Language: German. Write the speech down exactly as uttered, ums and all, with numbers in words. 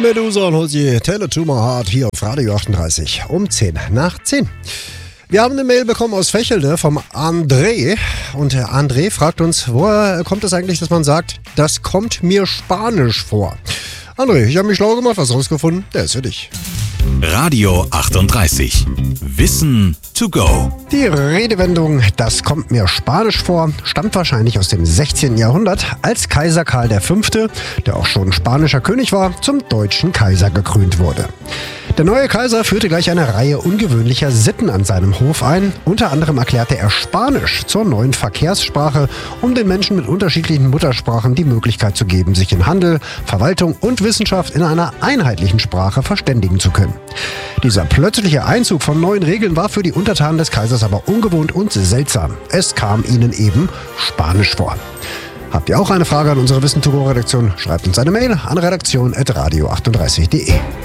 Medusa und Hosier, Tell it to my heart, hier auf Radio achtunddreißig um zehn nach zehn. Wir haben eine Mail bekommen aus Fächelde vom André. Und der André fragt uns, woher kommt es eigentlich, dass man sagt, das kommt mir Spanisch vor? André, ich habe mich schlau gemacht, was rausgefunden, der ist für dich. Radio achtunddreißig. Wissen to go. Die Redewendung, das kommt mir Spanisch vor, stammt wahrscheinlich aus dem sechzehnten Jahrhundert, als Kaiser Karl der Fünfte, der auch schon spanischer König war, zum deutschen Kaiser gekrönt wurde. Der neue Kaiser führte gleich eine Reihe ungewöhnlicher Sitten an seinem Hof ein. Unter anderem erklärte er Spanisch zur neuen Verkehrssprache, um den Menschen mit unterschiedlichen Muttersprachen die Möglichkeit zu geben, sich in Handel, Verwaltung und Wissenschaft in einer einheitlichen Sprache verständigen zu können. Dieser plötzliche Einzug von neuen Regeln war für die Untertanen des Kaisers aber ungewohnt und seltsam. Es kam ihnen eben Spanisch vor. Habt ihr auch eine Frage an unsere Wissen to go Redaktion? Schreibt uns eine Mail an redaktion at radio achtunddreißig punkt de.